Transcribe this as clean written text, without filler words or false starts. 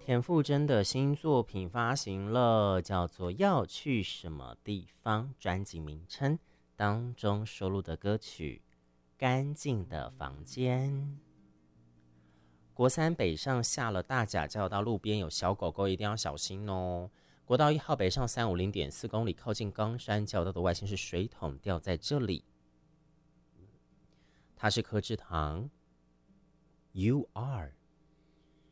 田馥甄的新作品发行了，叫做《要去什么地方》，专辑名称当中收录的歌曲《干净的房间》。国三北上下了大甲交流道，路边有小狗狗，一定要小心哦。国道1号北上350.4公里，靠近冈山交流道的外线是水桶掉在这里。它是柯志堂 ，You Are。